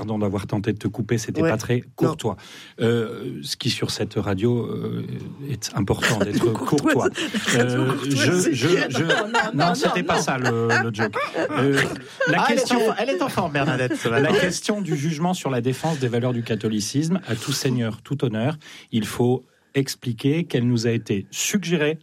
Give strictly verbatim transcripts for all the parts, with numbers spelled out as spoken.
Pardon d'avoir tenté de te couper, c'était ouais. pas très courtois. Euh, ce qui sur cette radio euh, est important d'être courtois. Euh, je, je, je, non, non, c'était non, pas non. ça le, le joke. Euh, la ah, question, elle est, en, elle est en forme, Bernadette. La question du jugement sur la défense des valeurs du catholicisme, à tout seigneur, tout honneur, il faut expliquer qu'elle nous a été suggérée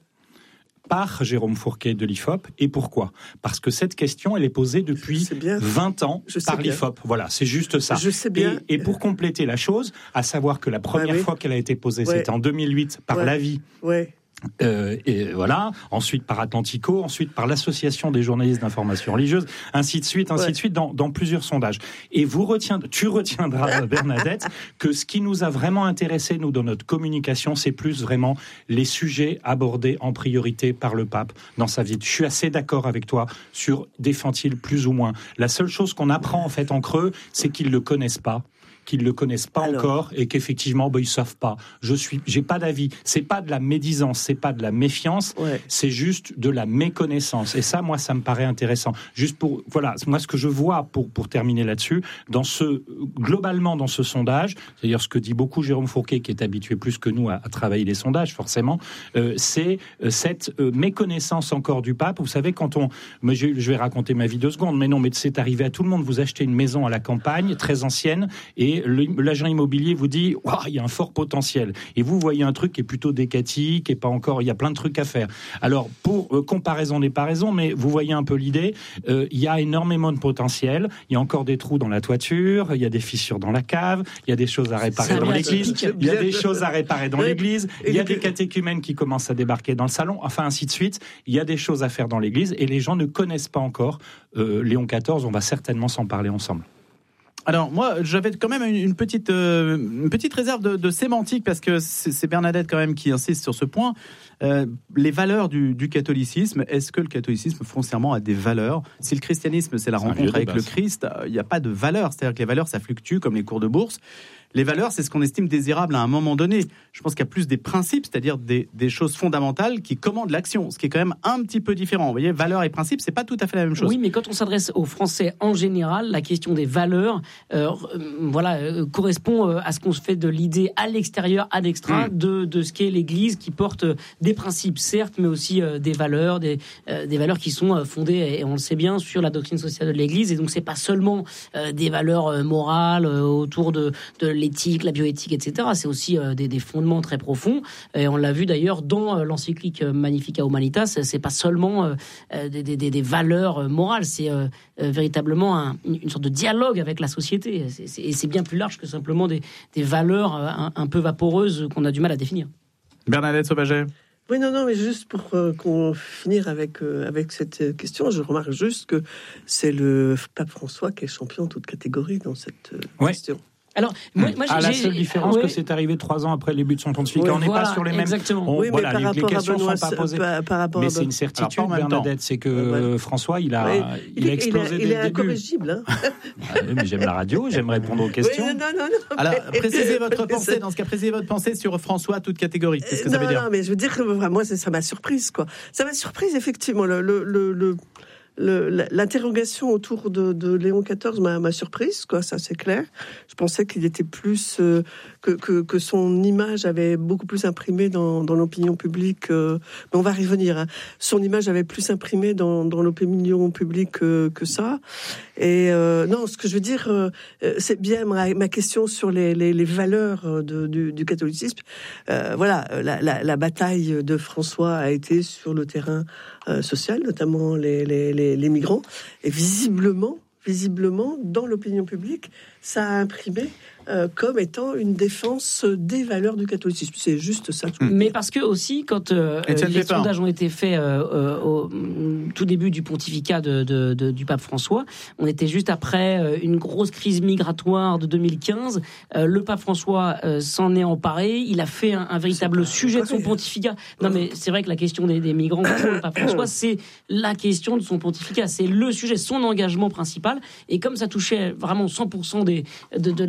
par Jérôme Fourquet de l'I F O P. Et pourquoi ? Parce que cette question, elle est posée depuis vingt ans par l'I F O P. Voilà, c'est juste ça. Je sais bien. Et, et pour compléter la chose, à savoir que la première ouais, oui. fois qu'elle a été posée, ouais. c'était en deux mille huit par ouais. l'Avis. Ouais. Euh, et voilà, ensuite par Atlantico, ensuite par l'Association des journalistes d'information religieuse, ainsi de suite, ainsi ouais. de suite, dans, dans plusieurs sondages. Et vous retiendrez, tu retiendras, Bernadette, que ce qui nous a vraiment intéressé, nous, dans notre communication, c'est plus vraiment les sujets abordés en priorité par le pape dans sa vie. Je suis assez d'accord avec toi sur défend-il plus ou moins. La seule chose qu'on apprend, en fait, en creux, c'est qu'ils le connaissent pas. qu'ils le connaissent pas Alors. encore et qu'effectivement bah, ils savent pas. Je suis, j'ai pas d'avis. C'est pas de la médisance, c'est pas de la méfiance, ouais. c'est juste de la méconnaissance. Et ça, moi, ça me paraît intéressant. Juste pour, voilà, moi, ce que je vois pour pour terminer là-dessus, dans ce globalement dans ce sondage, c'est-à-dire ce que dit beaucoup Jérôme Fourquet, qui est habitué plus que nous à, à travailler les sondages, forcément, euh, c'est euh, cette euh, méconnaissance encore du pape. Vous savez, quand on, mais je, je vais raconter ma vie deux secondes, mais non, mais c'est arrivé à tout le monde. Vous achetez une maison à la campagne, très ancienne, et l'agent immobilier vous dit « Waouh, il y a un fort potentiel ». Et vous voyez un truc qui est plutôt décati, qui est pas encore... Il y a plein de trucs à faire. Alors, pour euh, comparaison n'est pas raison, mais vous voyez un peu l'idée. Euh, il y a énormément de potentiel. Il y a encore des trous dans la toiture. Il y a des fissures dans la cave. Il y a des choses à réparer dans l'église. Il y a des choses à réparer dans l'église. Il y a des catéchumènes qui commencent à débarquer dans le salon. Enfin, ainsi de suite. Il y a des choses à faire dans l'église. Et les gens ne connaissent pas encore euh, Léon quatorze. On va certainement s'en parler ensemble. Alors moi, j'avais quand même une petite, euh, une petite réserve de, de sémantique parce que c'est, c'est Bernadette quand même qui insiste sur ce point. Euh, les valeurs du, du catholicisme, est-ce que le catholicisme foncièrement a des valeurs ? Si le christianisme c'est la c'est rencontre avec le Christ, il n'y a pas de valeurs. C'est-à-dire que les valeurs ça fluctue comme les cours de bourse. Les valeurs, c'est ce qu'on estime désirable à un moment donné. Je pense qu'il y a plus des principes, c'est-à-dire des, des choses fondamentales qui commandent l'action, ce qui est quand même un petit peu différent. Vous voyez, valeurs et principes, c'est pas tout à fait la même chose. Oui, mais quand on s'adresse aux Français en général, la question des valeurs, euh, voilà, euh, correspond à ce qu'on se fait de l'idée à l'extérieur, à l'extra, mmh. de, de ce qu'est l'Église, qui porte des principes, certes, mais aussi euh, des valeurs, des, euh, des valeurs qui sont fondées, et on le sait bien, sur la doctrine sociale de l'Église. Et donc, c'est pas seulement euh, des valeurs euh, morales euh, autour de, de l'éthique, la bioéthique, et cetera. C'est aussi euh, des, des fondements très profonds. Et on l'a vu d'ailleurs dans euh, l'encyclique Magnificat Humanitas. C'est pas seulement euh, des, des, des valeurs morales, c'est euh, euh, véritablement un, une sorte de dialogue avec la société. C'est, c'est, et c'est bien plus large que simplement des, des valeurs euh, un, un peu vaporeuses qu'on a du mal à définir. Bernadette Sauvaget. Oui, non, non, mais juste pour euh, qu'on finisse avec, euh, avec cette question, je remarque juste que c'est le pape François qui est champion en toute catégorie dans cette euh, ouais. question. Alors, moi, moi, ah, j'ai, la seule différence, oui. que c'est arrivé trois ans après le début de son pontificat. Oui, on n'est voilà, pas sur les mêmes. Exactement. On, oui, voilà, mais par les, les questions ne sont pas posées. Par, par rapport mais à c'est une certitude, alors, Bernadette, c'est que ouais. François, il a, oui. il, il a explosé il dès il le est début. Incorrigible. Hein. ah, mais j'aime la radio, j'aime répondre aux questions. Oui, non, non, non. Alors, précisez votre pensée. Dans ce cas, précisez votre pensée sur François, toute catégorie. Qu'est-ce que non, ça veut dire ? Non, mais je veux dire que moi, ça m'a surprise, quoi. Ça m'a surprise, effectivement. Le, le, le, le... Le, l'interrogation autour de, de Léon quatorze m'a, m'a surprise, quoi, ça c'est clair. Je pensais qu'il était plus euh, que, que, que son image avait beaucoup plus imprimé dans, dans l'opinion publique. Euh, mais on va y revenir. Hein. Son image avait plus imprimé dans, dans l'opinion publique que, que ça. Et euh, non, ce que je veux dire, euh, c'est bien ma, ma question sur les, les, les valeurs de, du, du catholicisme. Euh, voilà, la, la, la bataille de François a été sur le terrain euh, social, notamment les, les, les les migrants, et visiblement, visiblement, dans l'opinion publique, ça a imprimé euh, comme étant une défense des valeurs du catholicisme. C'est juste ça. Mais parce que aussi, quand euh, les sondages ont été faits euh, euh, au tout début du pontificat de, de, de, du pape François, on était juste après euh, une grosse crise migratoire de deux mille quinze. Euh, le pape François euh, s'en est emparé. Il a fait un, un véritable sujet de son pontificat. Non, mais c'est vrai que la question des, des migrants pour le pape François, c'est la question de son pontificat. C'est le sujet, son engagement principal. Et comme ça touchait vraiment cent pour cent des, de, de la population,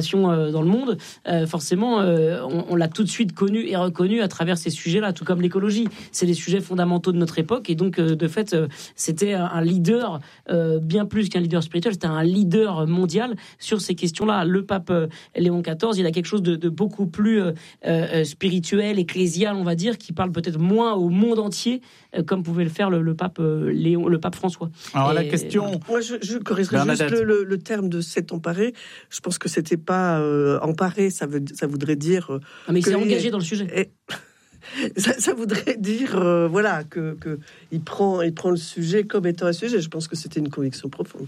d'information euh, dans le monde, euh, forcément, euh, on, on l'a tout de suite connu et reconnu à travers ces sujets-là, tout comme l'écologie. C'est des sujets fondamentaux de notre époque, et donc, euh, de fait, euh, c'était un leader, euh, bien plus qu'un leader spirituel, c'était un leader mondial sur ces questions-là. Le pape euh, Léon quatorze, il a quelque chose de, de beaucoup plus euh, euh, spirituel, ecclésial, on va dire, qui parle peut-être moins au monde entier, euh, comme pouvait le faire le, le pape euh, Léon, le pape François. Alors et, la question... Moi, je, je corrigerai Bernadette. juste le, le, le terme de s'est emparé. Je pense que c'était pas euh, emparé, ça, veut, ça voudrait dire... Euh, ah, mais il que s'est il- engagé dans le sujet. et- ça, ça voudrait dire euh, voilà que, que il prend il prend le sujet comme étant un sujet. Je pense que c'était une conviction profonde.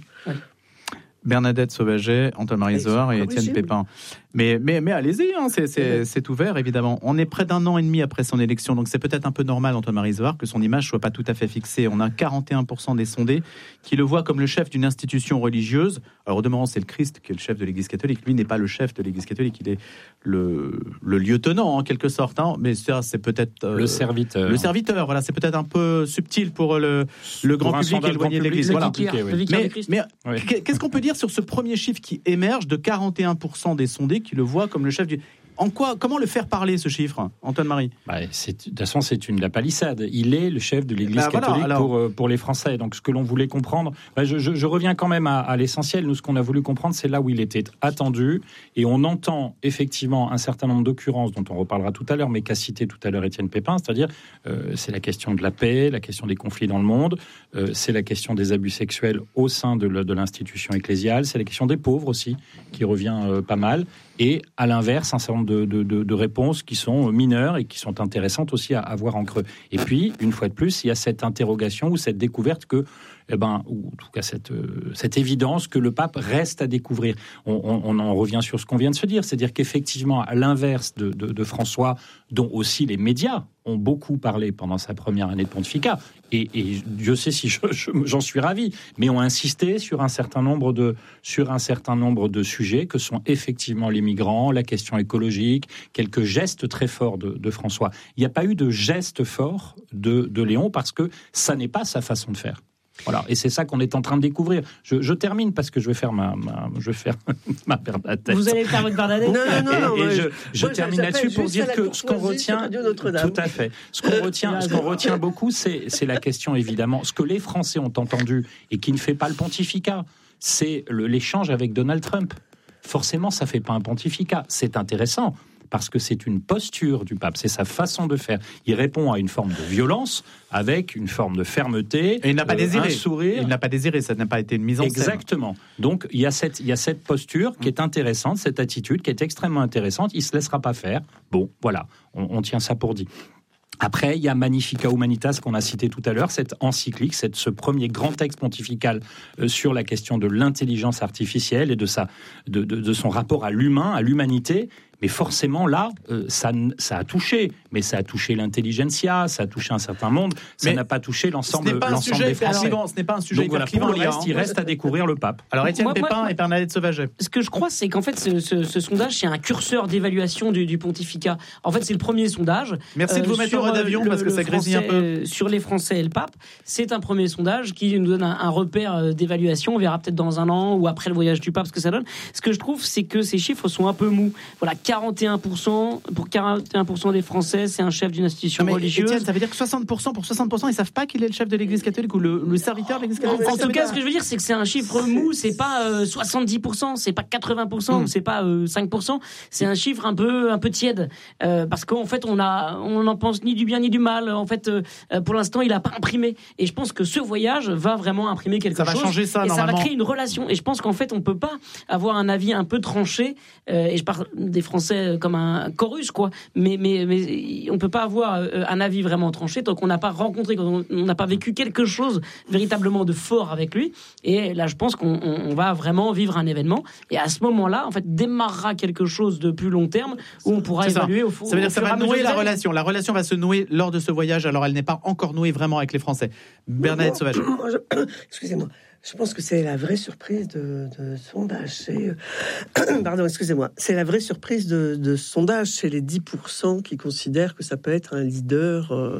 Bernadette Sauvaget, Antoine-Marie Zohar et Étienne Pépin. Mais, mais, mais allez-y, hein, c'est, c'est, c'est ouvert, évidemment. On est près d'un an et demi après son élection, donc c'est peut-être un peu normal, Antoine-Marie Zohar, que son image soit pas tout à fait fixée. On a quarante et un pour cent des sondés qui le voient comme le chef d'une institution religieuse. Alors, au demeurant, c'est le Christ qui est le chef de l'Église catholique. Lui n'est pas le chef de l'Église catholique, il est le, le lieutenant, en quelque sorte. Hein. Mais ça, c'est peut-être... Euh, le serviteur. Le serviteur, voilà, c'est peut-être un peu subtil pour le, le grand Pour un public sondage éloigné grand de l'Église. public, Voilà. c'est compliqué, oui. Le vicaire Mais, du Christ. mais Oui. qu'est-ce qu'on peut dire sur ce premier chiffre qui émerge de quarante et un pour cent des sondés qui le voient comme le chef du... En quoi, comment le faire parler, ce chiffre, Antoine-Marie? Bah, c'est, de toute façon, c'est une la palissade. Il est le chef de l'Église Bah, voilà, catholique alors... pour, euh, pour les Français. Donc, ce que l'on voulait comprendre, bah, je, je, je reviens quand même à, à l'essentiel. Nous, ce qu'on a voulu comprendre, c'est là où il était attendu. Et on entend effectivement un certain nombre d'occurrences dont on reparlera tout à l'heure, mais qu'a cité tout à l'heure Étienne Pépin, c'est-à-dire euh, c'est la question de la paix, la question des conflits dans le monde, euh, c'est la question des abus sexuels au sein de, le, de l'institution ecclésiale, c'est la question des pauvres aussi, qui revient euh, pas mal. Et à l'inverse, un certain nombre de, de, de, de réponses qui sont mineures et qui sont intéressantes aussi à avoir en creux. Et puis, une fois de plus, il y a cette interrogation ou cette découverte que, eh ben, ou en tout cas cette, euh, cette évidence que le pape reste à découvrir. On, on, on en revient sur ce qu'on vient de se dire, c'est-à-dire qu'effectivement, à l'inverse de, de, de François, dont aussi les médias ont beaucoup parlé pendant sa première année de pontificat, et, et Dieu sait si je, je, j'en suis ravi, mais ont insisté sur un certain nombre de, sur un certain nombre de sujets que sont effectivement les migrants, la question écologique, quelques gestes très forts de, de François. Il n'y a pas eu de geste fort de, de Léon parce que ça n'est pas sa façon de faire. Voilà, et c'est ça qu'on est en train de découvrir. Je, je termine parce que je vais faire ma, ma je vais faire ma Bernadette. Vous allez faire votre Bernadette. Non, non, non, non. Et, et moi, je, je moi, termine là-dessus pour dire que ce qu'on retient, Notre-Dame. tout à fait, ce qu'on retient, ce qu'on retient beaucoup, c'est, c'est la question évidemment, ce que les Français ont entendu et qui ne fait pas le pontificat, c'est le, l'échange avec Donald Trump. Forcément, ça fait pas un pontificat. C'est intéressant. Parce que c'est une posture du pape, c'est sa façon de faire. Il répond à une forme de violence avec une forme de fermeté, et il n'a pas euh, désiré. un sourire. Il n'a pas désiré, ça n'a pas été une mise en scène. Exactement. Donc il y a cette, il y a cette posture qui est intéressante, cette attitude qui est extrêmement intéressante. Il se laissera pas faire. Bon, voilà, on, on tient ça pour dit. Après, il y a Magnificat Humanitas qu'on a cité tout à l'heure, cette encyclique, cette, ce premier grand texte pontifical euh, sur la question de l'intelligence artificielle et de, sa, de, de, de son rapport à l'humain, à l'humanité. Mais forcément, là, euh, ça, ça a touché. Mais ça a touché l'intelligentsia, ça a touché un certain monde. Ça mais n'a pas touché l'ensemble, ce n'est pas l'ensemble un sujet des Français. clivant, ce n'est pas un sujet Donc voilà, pour clivant, le reste, il reste à découvrir le pape. Alors, Étienne Moi, Pépin moi, et Bernadette Sauvaget. Ce que je crois, c'est qu'en fait, ce, ce, ce sondage, c'est un curseur d'évaluation du, du pontificat. En fait, c'est le premier sondage. Merci de vous mettre en mode avion parce que ça grésille un peu. Euh, sur les Français et le pape, c'est un premier sondage qui nous donne un, un repère d'évaluation. On verra peut-être dans un an ou après le voyage du pape ce que ça donne. Ce que je trouve, c'est que ces chiffres sont un peu mous. Voilà, quarante et un pour cent pour quarante et un pour cent des Français, c'est un chef d'une institution Non, mais religieuse. Étienne, ça veut dire que soixante pour cent pour soixante pour cent, ils savent pas qu'il est le chef de l'Église catholique ou le, le serviteur de l'Église catholique. En tout cas, ce que je veux dire, c'est que c'est un chiffre mou. C'est pas euh, soixante-dix pour cent, c'est pas quatre-vingts pour cent, Mm. ou c'est pas euh, cinq pour cent. C'est un chiffre un peu, un peu tiède, euh, parce qu'en fait, on a, on n'en pense ni du bien ni du mal. En fait, euh, pour l'instant, il a pas imprimé. Et je pense que ce voyage va vraiment imprimer quelque Ça chose. va changer ça, et normalement. ça va créer une relation. Et je pense qu'en fait, on peut pas avoir un avis un peu tranché. Euh, et je parle des Français comme un chorus, quoi. Mais, mais, mais on peut pas avoir euh, un avis vraiment tranché tant qu'on n'a pas rencontré, quand on n'a pas vécu quelque chose véritablement de fort avec lui. Et là, je pense qu'on on, on va vraiment vivre un événement. Et à ce moment-là, en fait, démarrera quelque chose de plus long terme où on pourra C'est ça. évaluer au fond. Ça veut dire au que ça fur et va à mesure nouer des la années. relation. La relation va se nouer lors de ce voyage. Alors, elle n'est pas encore nouée vraiment avec les Français. Bernadette Sauvaget. Moi, je- Excusez-moi. Je pense que c'est la vraie surprise de, de sondage. C'est, euh, pardon, excusez-moi. C'est la vraie surprise de, de sondage chez les dix pour cent qui considèrent que ça peut être un leader, euh,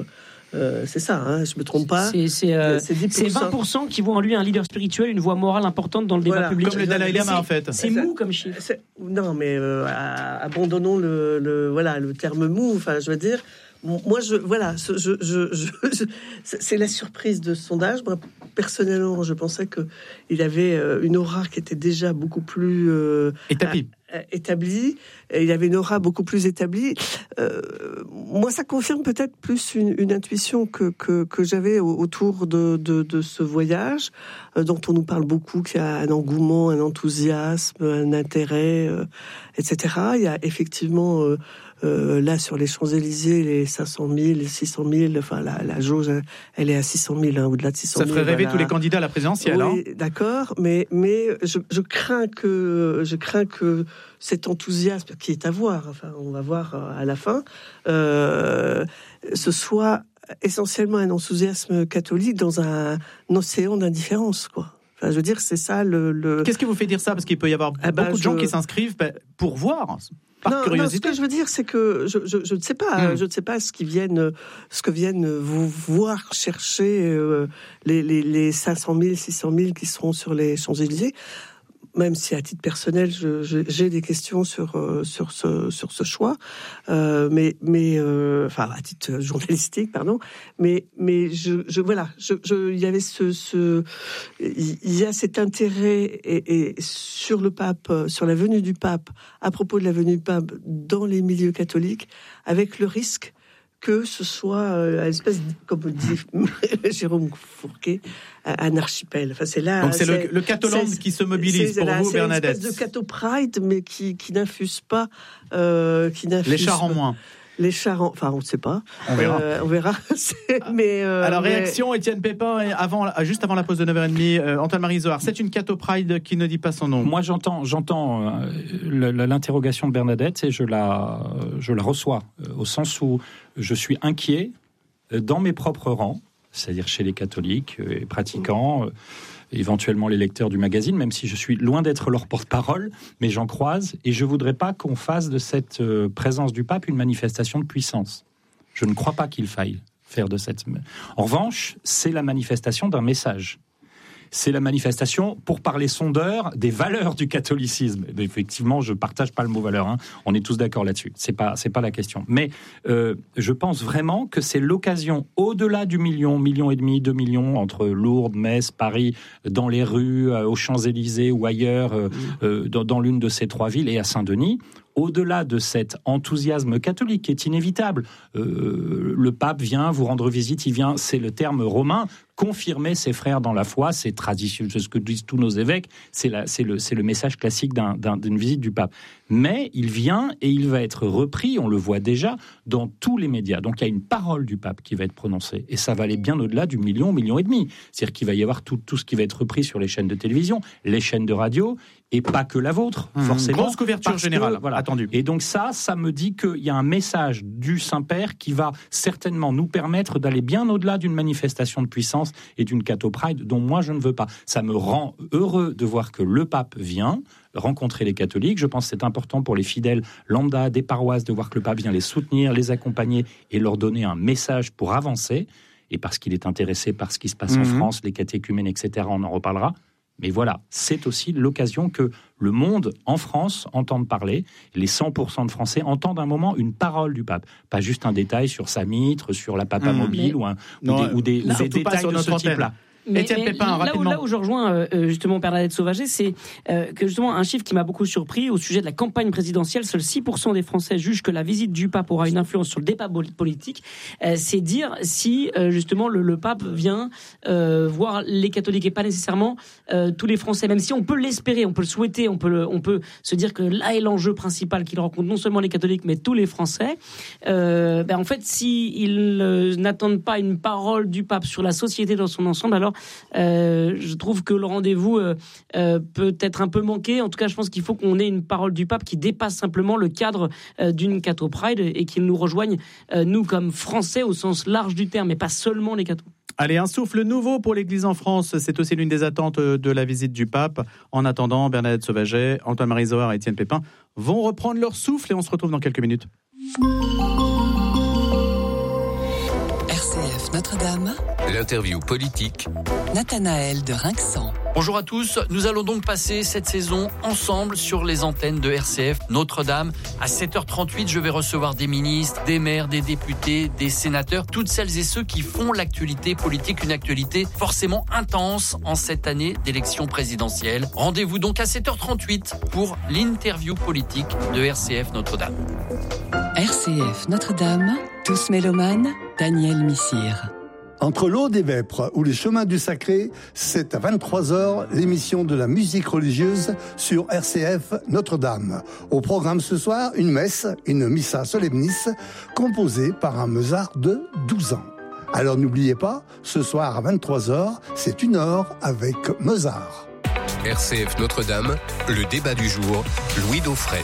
Euh, c'est ça, hein, je me trompe pas. C'est, c'est, euh, c'est, c'est vingt pour cent qui voient en lui un leader spirituel, une voix morale importante dans le débat voilà, public. Comme le Dalai Lama, en fait. C'est mou comme chiffre. C'est, non, mais euh, abandonnons le, le, voilà, le terme mou. Enfin, je veux dire, moi, je, voilà, je, je, je, je, c'est la surprise de ce sondage. Moi, personnellement, je pensais qu'il avait une aura qui était déjà beaucoup plus euh, établie. établi, et il avait une aura beaucoup plus établie. Euh, moi, ça confirme peut-être plus une, une intuition que, que, que j'avais autour de, de, de ce voyage, euh, dont on nous parle beaucoup, qu'il y a un engouement, un enthousiasme, un intérêt, euh, et cetera. Il y a effectivement, euh, euh, là, sur les Champs-Élysées, les cinq cent mille, les six cent mille, enfin, la, la jauge, elle est à six cent mille, hein, au-delà de six cent mille. Ça ferait rêver voilà. tous les candidats à la présidentielle. Oui, hein. D'accord, mais, mais je, je crains que, je crains que cet enthousiasme qui est à voir, enfin, on va voir à la fin, euh, ce soit essentiellement un enthousiasme catholique dans un, un océan d'indifférence, quoi. Enfin, je veux dire, c'est ça le. le... Qu'est-ce qui vous fait dire ça ? Parce qu'il peut y avoir ah beaucoup ben, de gens je... qui s'inscrivent pour voir. Par non, curiosité. non, ce que je veux dire, c'est que je, je, je ne sais pas, mmh. je ne sais pas ce qui viennent, ce que viennent vous voir chercher euh, les, les, les cinq cent mille, six cent mille qui seront sur les Champs-Élysées. Même si à titre personnel, je, je, j'ai des questions sur euh, sur ce sur ce choix, euh, mais mais euh, enfin à titre journalistique, pardon. Mais mais je, je voilà, je, je il y avait ce ce il y a cet intérêt et, et sur le pape, sur la venue du pape, à propos de la venue du pape dans les milieux catholiques, avec le risque que ce soit une espèce, de, comme dit Jérôme Fourquet, un archipel. Enfin, c'est là. Donc c'est, c'est le, le Catoland qui se mobilise pour là, vous, c'est Bernadette. C'est une espèce de Cato Pride, mais qui, qui n'infuse pas, euh, qui n'infuse les chars en moins. Les chars, en... enfin, on ne sait pas. On verra. Euh, on verra. mais euh, alors mais... réaction, Étienne Pépin, avant, juste avant la pause de neuf heures trente. Euh, Antoine-Marie Zohar, c'est une Cato Pride qui ne dit pas son nom. Moi, j'entends, j'entends euh, l'interrogation de Bernadette et je la, je la reçois euh, au sens où je suis inquiet euh, dans mes propres rangs, c'est-à-dire chez les catholiques et euh, pratiquants. Euh, éventuellement les lecteurs du magazine, même si je suis loin d'être leur porte-parole, mais j'en croise, et je ne voudrais pas qu'on fasse de cette euh, présence du pape une manifestation de puissance. Je ne crois pas qu'il faille faire de cette... En revanche, c'est la manifestation d'un message. C'est la manifestation, pour parler sondeur, des valeurs du catholicisme. Effectivement, je ne partage pas le mot valeur, hein. On est tous d'accord là-dessus. Ce n'est pas, c'est pas la question. Mais euh, je pense vraiment que c'est l'occasion, au-delà du million, million et demi, deux millions, entre Lourdes, Metz, Paris, dans les rues, euh, aux Champs-Élysées ou ailleurs, euh, euh, dans, dans l'une de ces trois villes, et à Saint-Denis, au-delà de cet enthousiasme catholique qui est inévitable, euh, le pape vient vous rendre visite, il vient, c'est le terme romain, confirmer ses frères dans la foi, c'est traditionnel, c'est ce que disent tous nos évêques, c'est, la, c'est, le, c'est le message classique d'un, d'un, d'une visite du pape. Mais il vient et il va être repris, on le voit déjà, dans tous les médias. Donc il y a une parole du pape qui va être prononcée, et ça va aller bien au-delà du million, million et demi. C'est-à-dire qu'il va y avoir tout, tout ce qui va être repris sur les chaînes de télévision, les chaînes de radio, et pas que la vôtre, mmh, forcément. Grosse couverture générale, que, voilà. Attendue. Et donc ça, ça me dit qu'il y a un message du Saint-Père qui va certainement nous permettre d'aller bien au-delà d'une manifestation de puissance et d'une Cato Pride dont moi je ne veux pas. Ça me rend heureux de voir que le pape vient rencontrer les catholiques. Je pense que c'est important pour les fidèles lambda des paroisses de voir que le pape vient les soutenir, les accompagner et leur donner un message pour avancer. Et parce qu'il est intéressé par ce qui se passe mmh. en France, les catéchumènes, et cetera, on en reparlera. Mais voilà, c'est aussi l'occasion que le monde, en France, entende parler. Les cent pour cent de Français entendent un moment une parole du pape. Pas juste un détail sur sa mitre, sur la papa mmh, mobile ou, un, non, ou des, ou des, ou des détails de ce type-là. Mais, Étienne mais Pépin, là, rapidement. Où, là où je rejoins euh, justement Bernadette Sauvager, c'est euh, que justement un chiffre qui m'a beaucoup surpris au sujet de la campagne présidentielle, seuls six pour cent des Français jugent que la visite du pape aura une influence sur le débat politique. Euh, c'est dire si euh, justement le, le pape vient euh, voir les catholiques et pas nécessairement euh, tous les Français, même si on peut l'espérer, on peut le souhaiter, on peut, le, on peut se dire que là est l'enjeu principal qu'il rencontre non seulement les catholiques mais tous les Français. Euh, ben en fait, s'ils euh, n'attendent pas une parole du pape sur la société dans son ensemble, alors euh, je trouve que le rendez-vous euh, euh, peut être un peu manqué. En tout cas, je pense qu'il faut qu'on ait une parole du pape qui dépasse simplement le cadre euh, d'une Cato Pride et qu'il nous rejoigne, euh, nous, comme Français, au sens large du terme, mais pas seulement les cathos. Allez, un souffle nouveau pour l'Église en France. C'est aussi l'une des attentes de la visite du pape. En attendant, Bernadette Sauvaget, Antoine-Marie Zohar et Étienne Pépin vont reprendre leur souffle et on se retrouve dans quelques minutes. R C F. L'interview politique. Nathanaël de Rinxan. Bonjour à tous, nous allons donc passer cette saison ensemble sur les antennes de R C F Notre-Dame. À sept heures trente-huit, je vais recevoir des ministres, des maires, des députés, des sénateurs, toutes celles et ceux qui font l'actualité politique, une actualité forcément intense en cette année d'élection présidentielle. Rendez-vous donc à sept heures trente-huit pour l'interview politique de R C F Notre-Dame. R C F Notre-Dame, tous mélomanes, Daniel Missire. Entre l'Aude et Vêpres ou les chemins du sacré, c'est à vingt-trois heures l'émission de la musique religieuse sur R C F Notre-Dame. Au programme ce soir, une messe, une missa solemnis, composée par un Mozart de douze ans. Alors n'oubliez pas, ce soir à vingt-trois heures, c'est une heure avec Mozart. R C F Notre-Dame, le débat du jour, Louis Dauphren.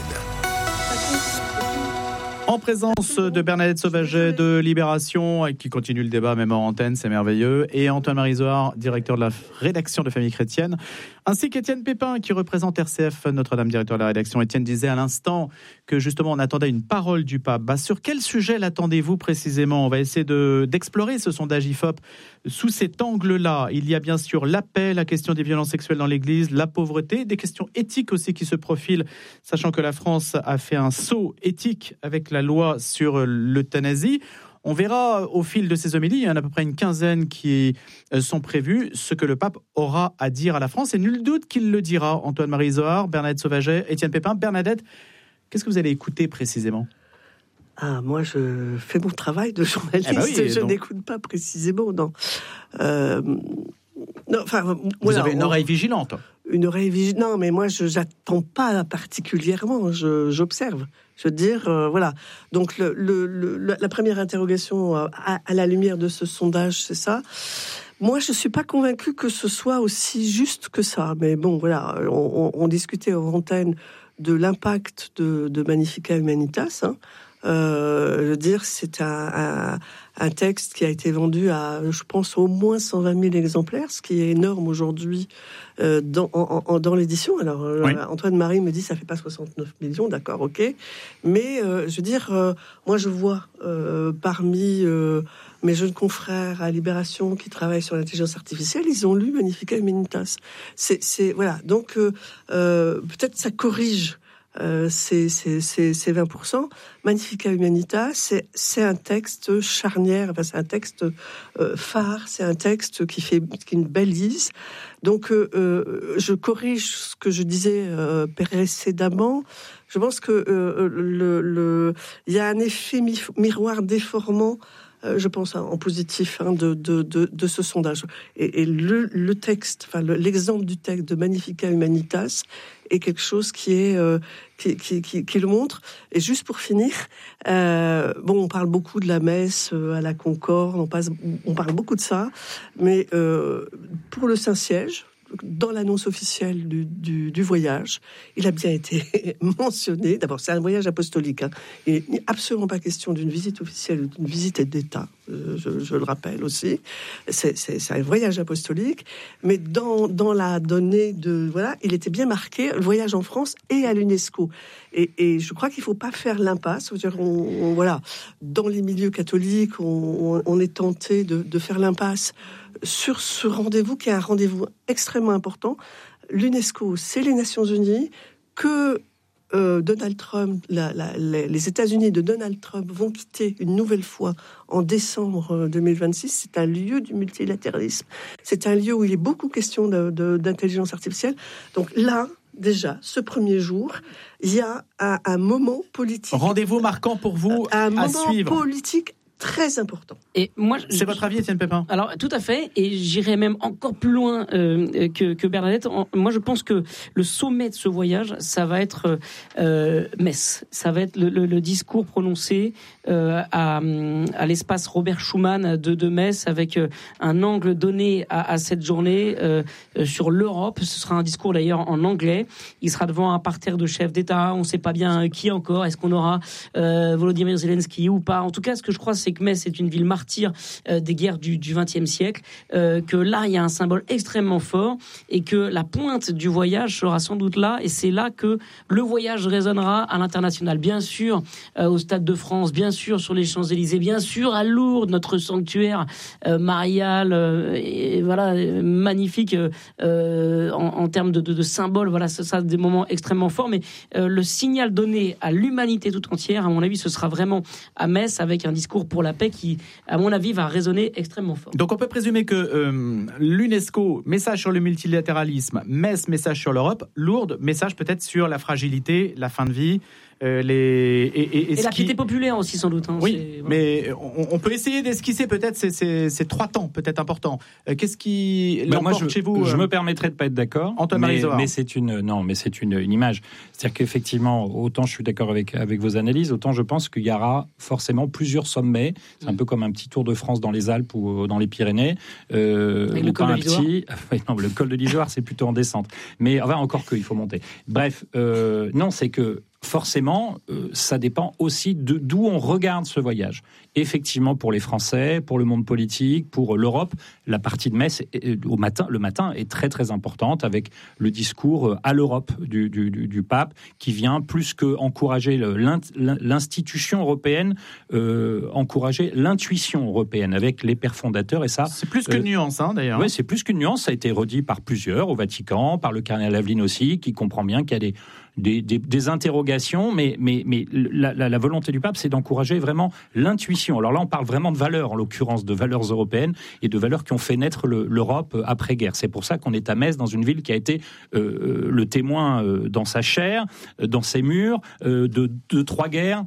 En présence de Bernadette Sauvaget de Libération, qui continue le débat même en antenne, c'est merveilleux, et Antoine-Marie Isoard, directeur de la rédaction de Famille Chrétienne, ainsi qu'Étienne Pépin, qui représente R C F Notre-Dame, directeur de la rédaction. Étienne disait à l'instant que justement on attendait une parole du pape. Bah, sur quel sujet l'attendez-vous précisément ? On va essayer de, d'explorer ce sondage I F O P sous cet angle-là. Il y a bien sûr la paix, la question des violences sexuelles dans l'Église, la pauvreté, des questions éthiques aussi qui se profilent, sachant que la France a fait un saut éthique avec la loi sur l'euthanasie. On verra au fil de ces homélies, il y en a à peu près une quinzaine qui sont prévues, ce que le pape aura à dire à la France. Et nul doute qu'il le dira. Antoine-Marie Isoard, Bernadette Sauvaget, Étienne Pépin. Bernadette, qu'est-ce que vous allez écouter précisément ? Ah, moi, je fais mon travail de journaliste. Eh ben oui, je donc... n'écoute pas précisément, non. Euh... non enfin, vous voilà, avez une on... oreille vigilante. Une oreille vigilante. Non, mais moi, je n'attends pas particulièrement. Je, j'observe. Je veux dire, euh, voilà. Donc, le, le, le, la première interrogation à, à la lumière de ce sondage, c'est ça. Moi, je ne suis pas convaincue que ce soit aussi juste que ça. Mais bon, voilà, on, on, on discutait en antenne de l'impact de, de Magnificat Humanitas. Hein. Euh, je veux dire, c'est un, un, un texte qui a été vendu à, je pense, au moins cent vingt mille exemplaires, ce qui est énorme aujourd'hui euh, dans, en, en, dans l'édition. Alors, oui. euh, Antoine-Marie me dit ça fait pas soixante-neuf millions, d'accord, ok. Mais euh, je veux dire, euh, moi je vois euh, parmi euh, mes jeunes confrères à Libération qui travaillent sur l'intelligence artificielle, ils ont lu Magnificat Humanitas. C'est, c'est voilà. Donc euh, euh, peut-être ça corrige. Euh, c'est, c'est, c'est, c'est vingt pour cent. Magnificat Humanitas, c'est, c'est un texte charnière, enfin, c'est un texte euh, phare, c'est un texte qui fait qui une balise. Donc, euh, euh, je corrige ce que je disais euh, précédemment. Je pense que euh, le, le, il y a un effet mi- miroir déformant. Je pense en positif hein, de, de, de, de ce sondage. Et, et le, le texte, enfin le, l'exemple du texte de Magnificat Humanitas est quelque chose qui est euh, qui, qui, qui, qui le montre. Et juste pour finir, euh, bon, on parle beaucoup de la messe euh, à la Concorde, on, passe, on parle beaucoup de ça, mais euh, pour le Saint-Siège, dans l'annonce officielle du, du, du voyage, il a bien été mentionné. D'abord, c'est un voyage apostolique. Hein. Il n'est absolument pas question d'une visite officielle ou d'une visite d'État. Euh, je, je le rappelle aussi. C'est, c'est, c'est un voyage apostolique. Mais dans, dans la donnée de... Voilà, il était bien marqué, le voyage en France et à l'UNESCO. Et, et je crois qu'il ne faut pas faire l'impasse. C'est-à-dire, on, on, voilà, dans les milieux catholiques, on, on est tenté de, de faire l'impasse sur ce rendez-vous qui est un rendez-vous extrêmement important. L'UNESCO, c'est les Nations Unies, que euh, Donald Trump, la, la, les, les États-Unis de Donald Trump vont quitter une nouvelle fois en décembre deux mille vingt-six. C'est un lieu du multilatéralisme. C'est un lieu où il est beaucoup question de, de, d'intelligence artificielle. Donc là, déjà, ce premier jour, il y a un, un moment politique. Rendez-vous marquant pour vous un à moment suivre. politique très important. Et moi, c'est je, votre avis, Étienne Pépin ? Alors, tout à fait, et j'irai même encore plus loin euh, que, que Bernadette. En, moi, je pense que le sommet de ce voyage, ça va être euh, Metz. Ça va être le, le, le discours prononcé euh, à, à l'espace Robert Schuman de, de Metz, avec euh, un angle donné à, à cette journée euh, sur l'Europe. Ce sera un discours d'ailleurs en anglais. Il sera devant un parterre de chefs d'État. On ne sait pas bien qui encore. Est-ce qu'on aura euh, Volodymyr Zelensky ou pas ? En tout cas, ce que je crois, c'est c'est que Metz est une ville martyre euh, des guerres du vingtième siècle, euh, que là, il y a un symbole extrêmement fort et que la pointe du voyage sera sans doute là, et c'est là que le voyage résonnera à l'international. Bien sûr, euh, au Stade de France, bien sûr, sur les Champs-Élysées, bien sûr, à Lourdes, notre sanctuaire euh, marial, euh, et voilà, magnifique euh, en, en termes de, de, de symboles. Voilà, ça, ça des moments extrêmement forts, mais euh, le signal donné à l'humanité tout entière, à mon avis, ce sera vraiment à Metz, avec un discours pour la paix qui, à mon avis, va résonner extrêmement fort. Donc on peut présumer que euh, l'UNESCO, message sur le multilatéralisme, Metz, message sur l'Europe, Lourdes, message peut-être sur la fragilité, la fin de vie, euh, les... Et, et, et, et la qui... piété populaire aussi, sans doute. Hein, oui, c'est... voilà. mais on, on peut essayer d'esquisser peut-être ces, ces, ces trois temps, peut-être importants. Euh, qu'est-ce qui bah l'emporte moi, je, chez vous Je euh... me permettrai de pas être d'accord, Antoine-Marie mais, Zohar. mais c'est une non, mais c'est une, une image. C'est-à-dire qu'effectivement, autant je suis d'accord avec avec vos analyses, autant je pense qu'il y aura forcément plusieurs sommets. C'est un peu comme un petit Tour de France dans les Alpes ou dans les Pyrénées. Euh, avec le col de l'Isoire. Petit... non, le col de l'Isoire, c'est plutôt en descente. Mais enfin, encore que, il faut monter. Bref, euh, non, c'est que forcément, euh, ça dépend aussi de d'où on regarde ce voyage. Effectivement, pour les Français, pour le monde politique, pour l'Europe, la partie de Metz euh, au matin, le matin est très très importante, avec le discours euh, à l'Europe du, du, du, du pape, qui vient plus que encourager le, l'institution européenne, euh, encourager l'intuition européenne avec les pères fondateurs. Et ça, c'est plus qu'une euh, nuance, hein, d'ailleurs. Oui, c'est plus qu'une nuance. Ça a été redit par plusieurs au Vatican, par le cardinal Aveline aussi, qui comprend bien qu'il y a des Des, des, des interrogations, mais, mais, mais la, la, la volonté du pape, c'est d'encourager vraiment l'intuition. Alors là, on parle vraiment de valeurs, en l'occurrence de valeurs européennes et de valeurs qui ont fait naître le, l'Europe après-guerre. C'est pour ça qu'on est à Metz, dans une ville qui a été euh, le témoin euh, dans sa chair, euh, dans ses murs, euh, de, de trois guerres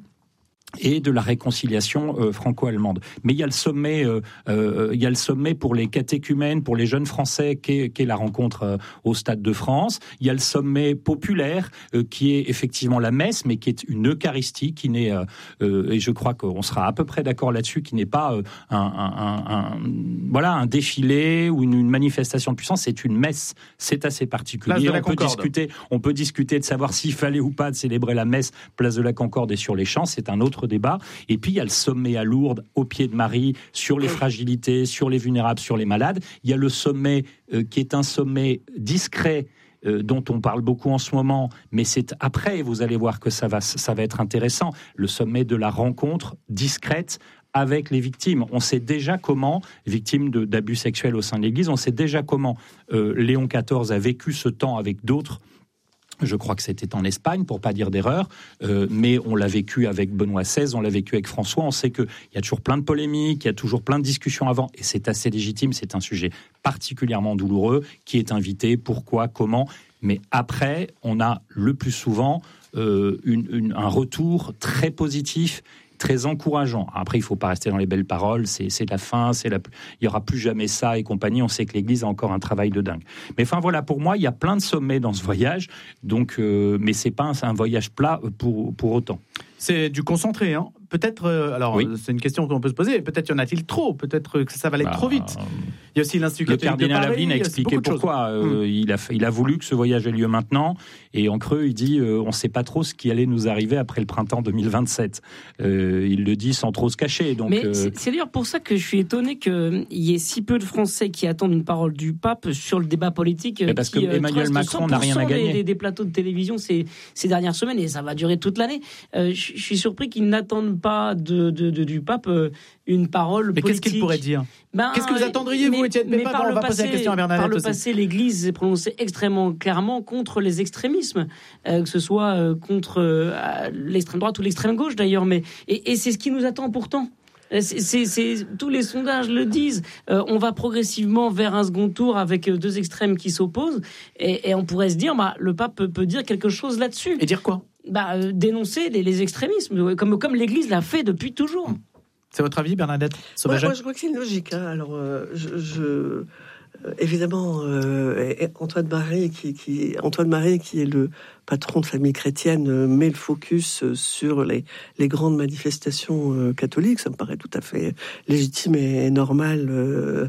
et de la réconciliation euh, franco-allemande. Mais il y a le sommet, euh, euh, il y a le sommet pour les catéchumènes, pour les jeunes Français, qui est, qui est la rencontre euh, au Stade de France. Il y a le sommet populaire, euh, qui est effectivement la messe, mais qui est une Eucharistie, qui n'est, euh, euh, et je crois qu'on sera à peu près d'accord là-dessus, qui n'est pas euh, un, un, un, un, voilà, un défilé ou une, une manifestation de puissance. C'est une messe. C'est assez particulier. On peut discuter, on peut discuter de savoir s'il fallait ou pas de célébrer la messe place de la Concorde et sur les champs. C'est un autre débat. Et puis il y a le sommet à Lourdes, au pied de Marie, sur les fragilités, sur les vulnérables, sur les malades. Il y a le sommet euh, qui est un sommet discret, euh, dont on parle beaucoup en ce moment, mais c'est après, vous allez voir que ça va, ça va être intéressant, le sommet de la rencontre discrète avec les victimes. On sait déjà comment, victimes de, d'abus sexuels au sein de l'Église, on sait déjà comment euh, Léon quatorze a vécu ce temps avec d'autres. Je crois que c'était en Espagne, pour pas dire d'erreur, euh, mais on l'a vécu avec Benoît seize, on l'a vécu avec François. On sait qu'il y a toujours plein de polémiques, il y a toujours plein de discussions avant, et c'est assez légitime, c'est un sujet particulièrement douloureux. Qui est invité, pourquoi, comment? Mais après, on a le plus souvent euh, une, une, un retour très positif, très encourageant. Après, il ne faut pas rester dans les belles paroles, c'est, c'est la fin, c'est la... il n'y aura plus jamais ça et compagnie. On sait que l'Église a encore un travail de dingue. Mais enfin, voilà, pour moi, il y a plein de sommets dans ce voyage, donc, euh, mais ce n'est pas un, un voyage plat pour, pour autant. C'est du concentré, hein. Peut-être, euh, alors oui. C'est une question qu'on peut se poser, peut-être y en a-t-il trop, peut-être que ça va aller bah, trop vite. Il y a aussi l'Institut catholique de Paris. Le cardinal Aveline a expliqué pourquoi. Euh, hum. il, a, il a voulu que ce voyage ait lieu maintenant, et en creux, il dit euh, on ne sait pas trop ce qui allait nous arriver après le printemps deux mille vingt-sept. Euh, il le dit sans trop se cacher. Donc, Mais euh... c'est, c'est d'ailleurs pour ça que je suis étonné qu'il y ait si peu de Français qui attendent une parole du pape sur le débat politique. Mais parce qui, que Emmanuel Macron n'a rien à gagner. Des, des plateaux de télévision ces, ces dernières semaines, et ça va durer toute l'année. Euh, je, je suis surpris qu'ils n'attendent pas de, de, de, du pape euh, une parole mais politique. qu'est-ce qu'il pourrait dire? Ben, qu'est-ce que vous attendriez, vous, Étienne Pépin? On va passé, poser la question à Bernadette. Par le aussi. passé, l'Église s'est prononcée extrêmement clairement contre les extrémismes, euh, que ce soit euh, contre euh, l'extrême droite ou l'extrême gauche d'ailleurs. Mais et, et c'est ce qui nous attend pourtant. C'est, c'est, c'est, tous les sondages le disent. Euh, on va progressivement vers un second tour avec deux extrêmes qui s'opposent, et, et on pourrait se dire, bah, le pape peut, peut dire quelque chose là-dessus. Et dire quoi? Bah, euh, dénoncer les, les extrémismes, comme, comme l'Église l'a fait depuis toujours. C'est votre avis, Bernadette Sauvageat? moi, moi, je crois que c'est une logique. Hein. Alors, euh, je, je euh, évidemment, euh, Antoine Marie, qui, qui, Antoine Marie, qui est le patron de Famille Chrétienne, euh, met le focus sur les, les grandes manifestations euh, catholiques. Ça me paraît tout à fait légitime et normal. Euh,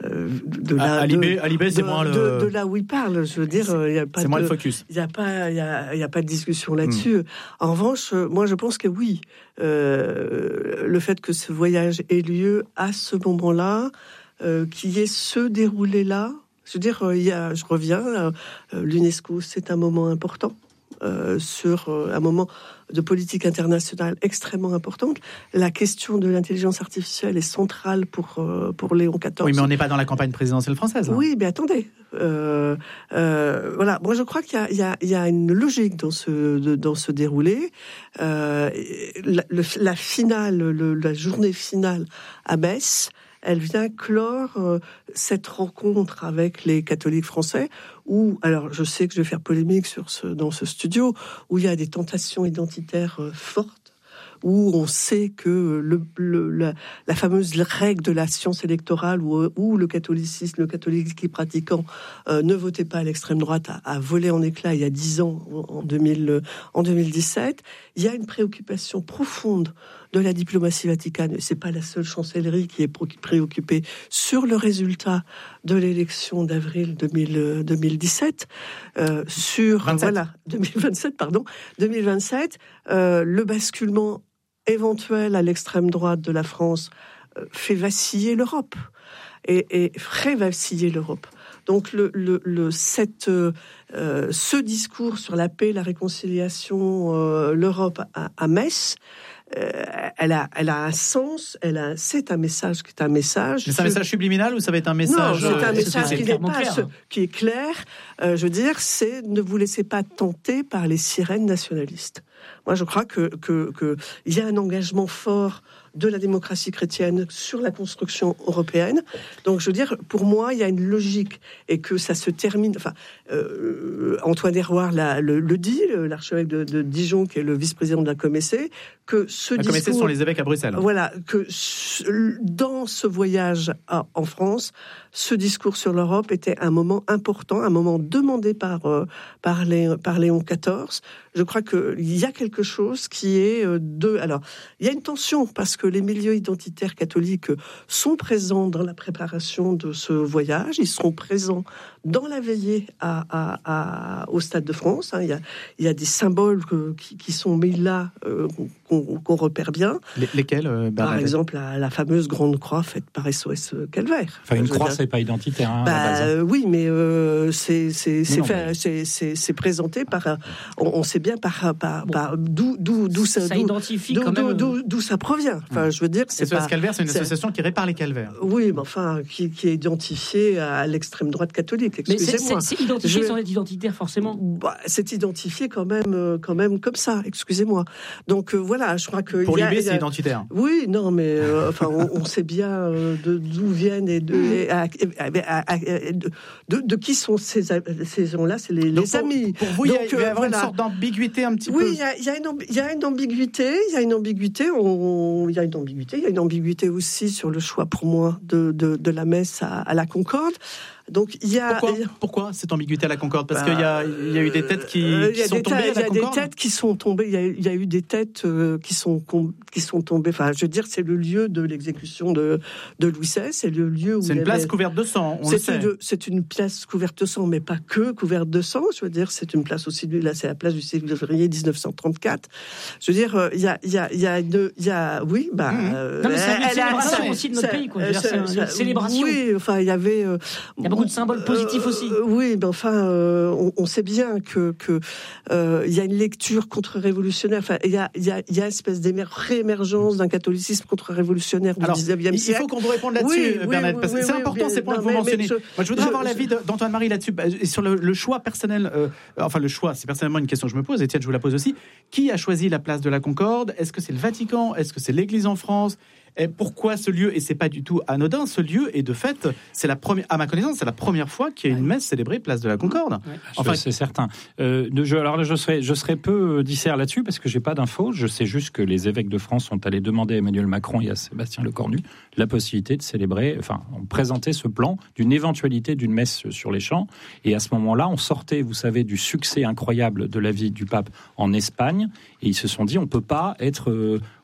de là, Alibé, de, Alibé, c'est de, moins le... de, de là où il parle. Je veux dire, il y a pas c'est de, moins le focus. Il y a pas, il y a, il y a pas de discussion là-dessus. Mmh. En revanche, moi, je pense que oui, euh, le fait que ce voyage ait lieu à ce moment-là, euh, qu'il y ait se déroulé là. Je veux dire, il y a, je reviens, euh, l'UNESCO, c'est un moment important. Euh, sur euh, un moment de politique internationale extrêmement importante. La question de l'intelligence artificielle est centrale pour, euh, pour Léon quatorze. Oui, mais on n'est pas dans la campagne présidentielle française. Hein. Oui, mais attendez. Euh, euh, voilà, moi je crois qu'il y a, il y a, il y a une logique dans ce, de, dans ce déroulé. Euh, la, le, la finale, le, la journée finale à Metz, elle vient clore euh, cette rencontre avec les catholiques français où, alors je sais que je vais faire polémique sur ce, dans ce studio, où il y a des tentations identitaires euh, fortes, où on sait que le, le, la, la fameuse règle de la science électorale, où, où le catholicisme, le catholique pratiquant euh, ne votait pas à l'extrême droite, a, a volé en éclats il y a dix ans, en, deux mille, en deux mille dix-sept. Il y a une préoccupation profonde de la diplomatie vaticane. C'est pas la seule chancellerie qui est préoccupée sur le résultat de l'élection d'avril deux mille dix-sept, euh, sur vingt-sept. Voilà deux mille vingt-sept, pardon, deux mille vingt-sept, euh, le basculement éventuel à l'extrême droite de la France euh, fait vaciller l'Europe et, et ferait vaciller l'Europe. Donc le, le, le cette, euh, ce discours sur la paix, la réconciliation, euh, l'Europe à, à Metz, euh, elle a, elle a un sens. Elle a, c'est un message qui est un message. Mais c'est un message subliminal ou ça va être un message? Non, c'est un euh, message c'est qui n'est pas, ce, qui est clair. Euh, je veux dire, c'est ne vous laissez pas tenter par les sirènes nationalistes. Moi, je crois que que que il y a un engagement fort de la démocratie chrétienne sur la construction européenne. Donc, je veux dire, pour moi, il y a une logique et que ça se termine. Enfin, euh, Antoine Héroard la, le, le dit, l'archevêque de, de Dijon, qui est le vice-président de la Comessé, que ce la discours... Comessé sont les évêques à Bruxelles. Voilà, que dans ce voyage à, en France, ce discours sur l'Europe était un moment important, un moment demandé par, euh, par, les, par Léon quatorze. Je crois qu'il y a quelque chose qui est de... Alors, il y a une tension, parce que les milieux identitaires catholiques sont présents dans la préparation de ce voyage. Ils seront présents dans la veillée à, à, à, au Stade de France. Il y a, il y a des symboles que, qui, qui sont mis là, euh, qu'on, qu'on repère bien. Les, lesquels, euh, Par exemple, la, la fameuse grande croix faite par S O S Calvaire. Enfin, une croix, dire... c'est pas identitaire. Hein, bah, à la base. Oui, mais euh, c'est, c'est, c'est, non, fait, mais... c'est, c'est, c'est présenté par... On, on sait bien par, par, bon. par d'où, d'où, d'où ça, ça d'où, identifie d'où, quand même... d'où, d'où ça provient. Enfin, je veux dire, c'est S O S pas... Calvaire, c'est une c'est... association qui répare les calvaires. Oui, mais enfin, qui, qui est identifiée à l'extrême droite catholique. Excusez-moi. Mais c'est, c'est, c'est identifié je... sans être identitaire, forcément. Bah, c'est identifié quand même, quand même comme ça. Excusez-moi. Donc euh, voilà, je crois que pour l'I B, a... c'est identitaire. Oui, non, mais euh, enfin, on, on sait bien euh, de, d'où viennent et de, et à, à, à, de, de, de qui sont ces, ces gens-là. C'est les, les pour, amis. Pour vous, il y a, euh, y a voilà. une sorte d'ambiguïté un petit oui, peu. Oui, il y, y, y a une ambiguïté. Il y a une ambiguïté. Il y a une ambiguïté. Il y a une ambiguïté aussi sur le choix pour moi de, de, de la messe à, à la Concorde. Donc il y a pourquoi, pourquoi cette ambiguïté à la Concorde? Parce bah, qu'il y a, il y a eu des têtes qui, euh, qui sont tombées à la Concorde. Il y a des têtes qui sont tombées. Il y a, il y a eu des têtes euh, qui sont qui sont tombées. Enfin, je veux dire, c'est le lieu de l'exécution de de Louis seize. C'est le lieu où c'est une avait... place couverte de sang. On c'est le sait. Une, c'est une place couverte de sang, mais pas que couverte de sang. Je veux dire, c'est une place aussi. Là, c'est la place du six février dix-neuf cent trente-quatre. Je veux dire, il y a il y a il y a une, il y a oui, bah. Mmh. Euh, non, mais c'est une célébration aussi de notre pays, quoi. C'est une célébration. Oui, enfin, il y avait. Euh, il y a beaucoup de symboles positifs. Aussi. Euh, oui, mais enfin, euh, on, on sait bien que que euh, il y a une lecture contre-révolutionnaire. Enfin, il y a il y a il y a une espèce d'émer- réémergence d'un catholicisme contre-révolutionnaire du dix-neuvième siècle. Il faut qu'on vous réponde là-dessus, oui, Bernadette, oui, parce que oui, c'est oui, important oui, ces points non, que vous mais, mentionnez. mais je, Moi, je voudrais je, avoir je, l'avis d'Antoine-Marie là-dessus, et sur le, le choix personnel. Euh, enfin, le choix, c'est personnellement une question que je me pose. Étienne, je vous la pose aussi. Qui a choisi la place de la Concorde? Est-ce que c'est le Vatican? Est-ce que c'est l'Église en France? Et pourquoi ce lieu? Et c'est pas du tout anodin, ce lieu. Et de fait, c'est la première, à ma connaissance, c'est la première fois qu'il y a une messe célébrée place de la Concorde. Ouais. Enfin, c'est certain. Euh, je, alors là, je serais, je serais peu dissert là-dessus parce que j'ai pas d'infos. Je sais juste que les évêques de France sont allés demander à Emmanuel Macron et à Sébastien Lecornu la possibilité de célébrer, enfin, on présentait ce plan d'une éventualité d'une messe sur les champs. Et à ce moment-là, on sortait, vous savez, du succès incroyable de la vie du pape en Espagne. Et ils se sont dit, on peut pas être euh,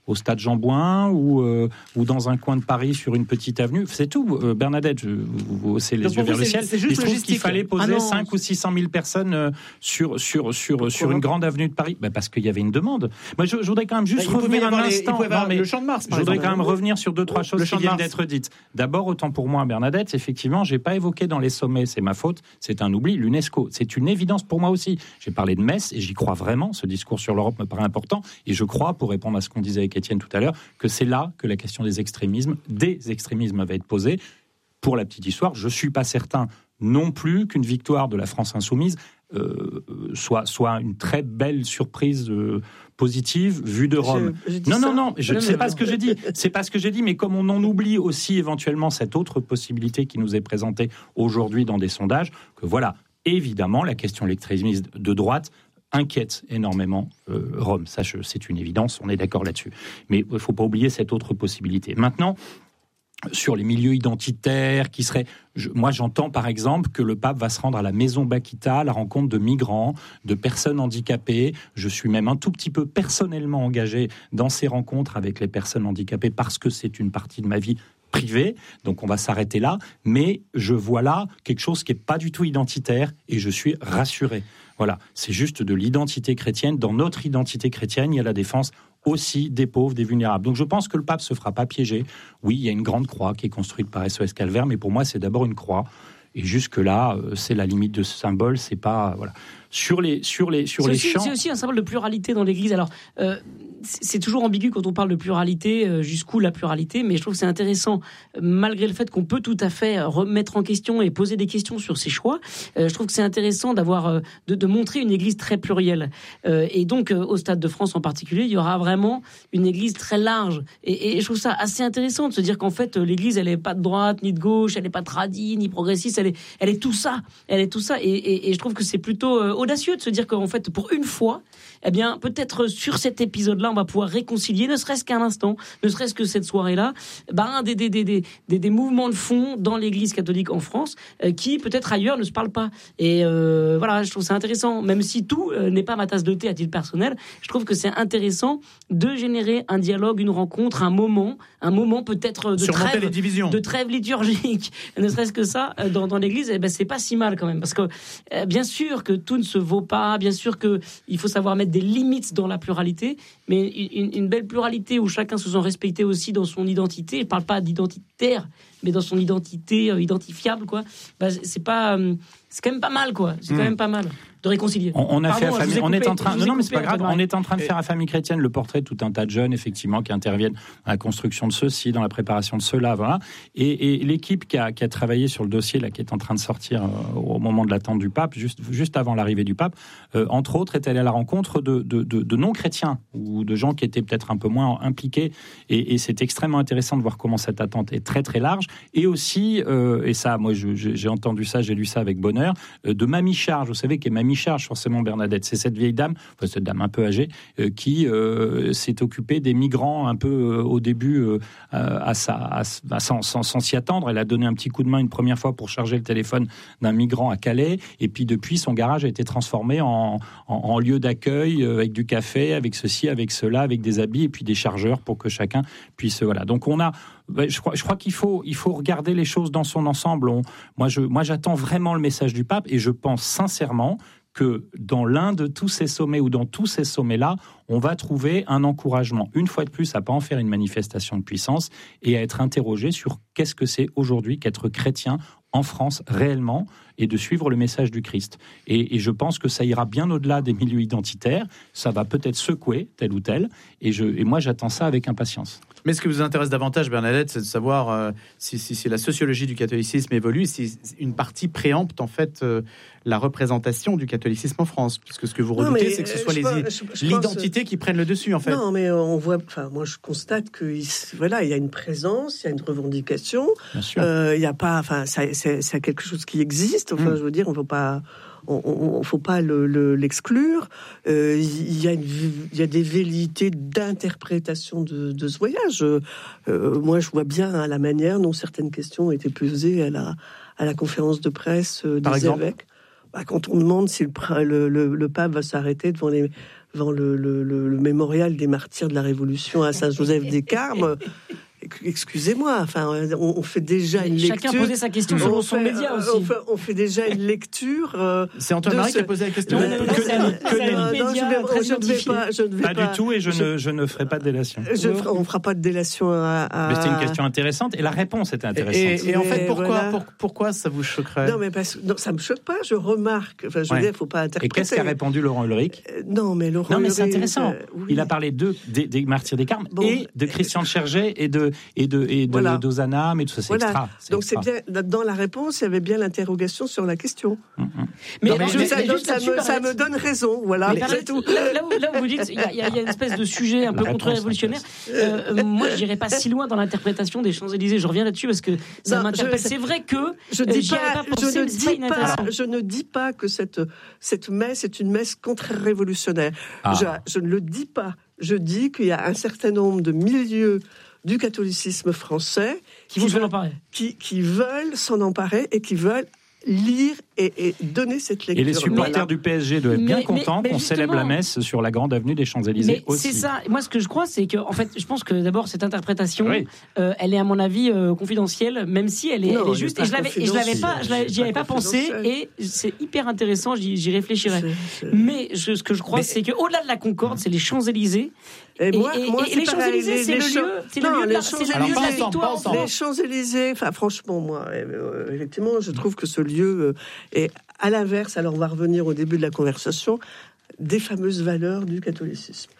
au stade Jean-Bouin ou, euh, ou dans un coin de Paris sur une petite avenue. C'est tout. Euh, Bernadette, je, vous, vous haussez les Donc yeux pour vers vous, le c'est- ciel. c'est juste Il se trouve logistique. qu'il fallait poser Ah non. cinq ou six cent mille personnes euh, sur, sur, sur, sur une grande avenue de Paris. Ben parce qu'il y avait une demande. Moi, je, je voudrais quand même juste Bah, il pouvait y revenir un avoir les- il instant. pouvait y avoir Non, mais le Champ de Mars, je par voudrais exemple. quand même revenir sur deux, trois choses Le qui Champ de viennent Mars. d'être dites. D'abord, autant pour moi, Bernadette, effectivement, j'ai pas évoqué dans les sommets, c'est ma faute, c'est un oubli, l'UNESCO. C'est une évidence pour moi aussi. J'ai parlé de Metz et j'y crois vraiment. Ce discours sur l'Europe me paraît important. Et je crois, pour répondre à ce qu'on disait avec Étienne tout à l'heure, que c'est là que la question des extrémismes, des extrémismes va être posée. Pour la petite histoire, je suis pas certain non plus qu'une victoire de la France insoumise euh, soit, soit une très belle surprise euh, positive vue de Rome. Je- j'ai dit non, ça. non, non, je Non, sais mais pas non. ce que j'ai dit. C'est pas ce que j'ai dit, mais comme on en oublie aussi éventuellement cette autre possibilité qui nous est présentée aujourd'hui dans des sondages, que voilà, évidemment, la question extrémiste de droite inquiète énormément euh, Rome. Ça, je- c'est une évidence, on est d'accord là-dessus. Mais il ne faut pas oublier cette autre possibilité. Maintenant, sur les milieux identitaires qui seraient... Je, moi, j'entends par exemple que le pape va se rendre à la Maison Bakita à la rencontre de migrants, de personnes handicapées. Je suis même un tout petit peu personnellement engagé dans ces rencontres avec les personnes handicapées parce que c'est une partie de ma vie privée. Donc on va s'arrêter là. Mais je vois là quelque chose qui n'est pas du tout identitaire et je suis rassuré. Voilà, c'est juste de l'identité chrétienne. Dans notre identité chrétienne, il y a la défense aussi des pauvres, des vulnérables. Donc je pense que le pape se fera pas piéger. Oui, il y a une grande croix qui est construite par S O S Calvaire, mais pour moi, c'est d'abord une croix. Et jusque-là, euh, c'est la limite de ce symbole. C'est pas... Voilà. Sur les, sur les, sur C'est les aussi, chants... c'est aussi un symbole de pluralité dans l'Église. Alors, euh, c'est c'est toujours ambigu quand on parle de pluralité, euh, jusqu'où la pluralité, mais je trouve que c'est intéressant, euh, malgré le fait qu'on peut tout à fait remettre en question et poser des questions sur ses choix, euh, je trouve que c'est intéressant d'avoir, euh, de, de montrer une Église très plurielle. Euh, et donc, euh, au Stade de France en particulier, il y aura vraiment une Église très large. Et, et je trouve ça assez intéressant de se dire qu'en fait, l'Église, elle n'est pas de droite, ni de gauche, elle n'est pas tradie, ni progressiste, elle est, elle est tout ça. Elle est tout ça. Et, et, et je trouve que c'est plutôt euh, audacieux de se dire qu'en fait, pour une fois, eh bien, peut-être sur cet épisode-là, on va pouvoir réconcilier, ne serait-ce qu'un instant, ne serait-ce que cette soirée-là, ben, des, des, des, des, des, des mouvements de fond dans l'Église catholique en France euh, qui, peut-être ailleurs, ne se parlent pas. Et euh, voilà, je trouve ça intéressant. Même si tout euh, n'est pas ma tasse de thé à titre personnel, je trouve que c'est intéressant de générer un dialogue, une rencontre, un moment, un moment peut-être de Surmonter trêve, les divisions. de trêve liturgique, ne serait-ce que ça, euh, dans, dans l'Église, eh ben, c'est pas si mal quand même. Parce que, euh, bien sûr que tout ne se vaut pas, bien sûr qu'il faut savoir mettre des limites dans la pluralité, mais une, une belle pluralité où chacun se sent respecté aussi dans son identité. Je parle pas d'identitaire, mais dans son identité euh, identifiable, quoi. Bah, c'est pas, euh, c'est quand même pas mal, quoi. C'est quand Mmh. même pas mal de réconcilier. On, on a Pardon, fait à je famille, vous ai on est coupé, en train, je vous non, ai non, mais c'est coupé, pas grave. Antoine. On est en train de faire à Famille Chrétienne le portrait de tout un tas de jeunes, effectivement, qui interviennent dans la construction de ceci, dans la préparation de cela, voilà. Et, et l'équipe qui a, qui a travaillé sur le dossier, là, qui est en train de sortir euh, au moment de l'attente du pape, juste, juste avant l'arrivée du pape, euh, entre autres, est allée à la rencontre de, de, de, de non-chrétiens ou de gens qui étaient peut-être un peu moins impliqués. Et, et c'est extrêmement intéressant de voir comment cette attente est très très large. Et aussi, euh, et ça, moi, je, je, j'ai entendu ça, j'ai lu ça avec bonheur, euh, de Mamie Charge. Vous savez qu'est Mamie Charge, forcément Bernadette, c'est cette vieille dame, enfin, cette dame un peu âgée, euh, qui euh, s'est occupée des migrants un peu euh, au début, euh, à sa, à, à, sans, sans, sans s'y attendre. Elle a donné un petit coup de main une première fois pour charger le téléphone d'un migrant à Calais. Et puis depuis, son garage a été transformé en, en, en lieu d'accueil euh, avec du café, avec ceci, avec cela, avec des habits et puis des chargeurs pour que chacun puisse. Voilà. Donc on a. Je crois, je crois qu'il faut, il faut regarder les choses dans son ensemble. On, moi, je, moi, j'attends vraiment le message du pape et je pense sincèrement que dans l'un de tous ces sommets ou dans tous ces sommets-là, on va trouver un encouragement, une fois de plus, à pas en faire une manifestation de puissance et à être interrogé sur qu'est-ce que c'est aujourd'hui qu'être chrétien en France réellement et de suivre le message du Christ. Et, et je pense que ça ira bien au-delà des milieux identitaires, ça va peut-être secouer tel ou tel, et, je, et moi j'attends ça avec impatience. Mais ce qui vous intéresse davantage, Bernadette, c'est de savoir euh, si, si, si la sociologie du catholicisme évolue, si une partie préempte en fait euh, la représentation du catholicisme en France, puisque ce que vous redoutez, Non, c'est que ce soit je les, pense- je- je l'identité qui prenne le dessus en fait. Non, mais on voit. Enfin, moi, je constate que voilà, il y a une présence, il y a une revendication. Bien sûr. Euh, Il y a pas. Enfin, ça- c'est c'est quelque chose qui existe. Enfin, Mm. je veux dire, on ne faut pas. On, on, on faut pas le, le, l'exclure. Euh, Il y a une, il y a des velléités d'interprétation de, de ce voyage. Euh, moi, je vois bien hein, la manière dont certaines questions ont été posées à la à la conférence de presse euh, Par des exemple évêques. Bah, quand on demande si le, pra- le, le, le pape va s'arrêter devant les devant le, le, le, le mémorial des martyrs de la Révolution à Saint-Joseph-des-Carmes. Excusez-moi, enfin, on, on fait déjà une Chacun lecture. Chacun posait sa question selon son média aussi. On fait, on fait déjà une lecture. Euh, c'est Antoine Marie ce... qui a posé la question. Non, non, non, que, que, que non, non, je, vais, je ne vais pas. Je ne vais pas, pas du tout, et je, je, ne, je ne ferai pas de délation. Je, on ne fera pas de délation à. à... Mais c'était une question intéressante, et la réponse était intéressante. Et, et, et en fait, pourquoi, voilà. pour, pourquoi ça vous choquerait? Non, mais parce, non, ça me choque pas. Je remarque. Enfin, je veux ouais. dire, il ne faut pas interpréter. Et qu'est-ce qu'a répondu Laurent Ulrich? euh, Non, mais Laurent. Non, mais c'est Ulrich, intéressant. Euh, oui. Il a parlé de des, des martyrs des Carmes bon, et de Christian de Chergey et de et de et de voilà. d'Ozanam et tout ça. C'est voilà. extra. C'est Donc extra. c'est bien dans la réponse, il y avait bien l'interrogation sur la question. Mm-hmm. Mais, non, mais, mais, mais ça, mais donc, ça, me, ça me donne raison, voilà. Mais c'est tout. Là, là, où, là où vous dites, il y, y, y a une espèce de sujet un peu contre-révolutionnaire. Euh, moi, je n'irais pas si loin dans l'interprétation des Champs-Élysées. Je reviens là-dessus parce que ça non, m'interpelle. Je, c'est vrai que je, dis euh, pas, pas pensé, je, ne dis pas, je ne dis pas que cette cette messe est une messe contre-révolutionnaire. Ah. Je, je ne le dis pas. Je dis qu'il y a un certain nombre de milieux du catholicisme français qui, qui, veulent, qui, qui veulent s'en emparer et qui veulent lire et, et donner cette lecture. Et les supporters voilà. du P S G doivent être bien mais, contents mais, mais qu'on célèbre la messe sur la grande avenue des Champs-Élysées mais aussi. C'est ça. Moi, ce que je crois, c'est que, en fait, je pense que d'abord cette interprétation, oui. euh, elle est à mon avis euh, confidentielle, même si elle est, non, elle est juste. Et je l'avais, et je l'avais pas, je l'avais, j'y avais pas pensé, et c'est hyper intéressant. J'y, j'y réfléchirai. C'est, c'est... Mais je, ce que je crois, mais... c'est que au-delà de la Concorde, c'est les Champs-Élysées. Et, et, moi, et, moi, et les Champs-Élysées, c'est le lieu, c'est le lieu de la, c'est le lieu de la victoire. Les Champs-Élysées, enfin, franchement, moi, euh, effectivement, je trouve que ce lieu est, à l'inverse, alors on va revenir au début de la conversation, des fameuses valeurs du catholicisme.